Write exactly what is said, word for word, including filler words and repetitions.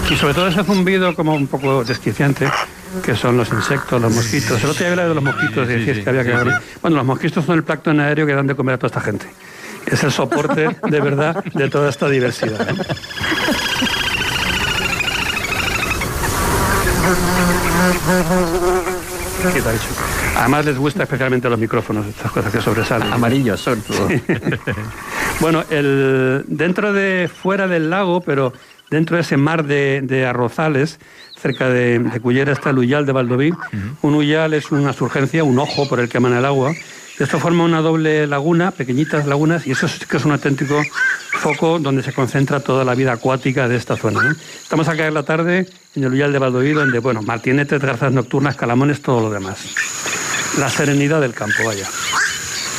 Y sobre todo ese zumbido como un poco desquiciante, que son los insectos, los mosquitos. El otro día hablaba de los mosquitos y decías que había que... Bueno, los mosquitos son el plancton aéreo que dan de comer a toda esta gente. Es el soporte, de verdad, de toda esta diversidad, ¿eh? ¿Qué tal, Chuco? Además les gusta especialmente los micrófonos, estas cosas que sobresalen. Amarillos son todo. Sí. Bueno, el, dentro de, fuera del lago, pero dentro de ese mar de, de arrozales, cerca de, de Cullera está el Ullal de Valdoví. Uh-huh. Un ullal es una surgencia, un ojo por el que emana el agua. Esto forma una doble laguna, pequeñitas lagunas, y eso es que es un auténtico foco donde se concentra toda la vida acuática de esta zona, ¿no? Estamos acá en la tarde en el Ullal de Valdoví, donde, bueno, martinetes, garzas nocturnas, calamones, todo lo demás. La serenidad del campo, vaya.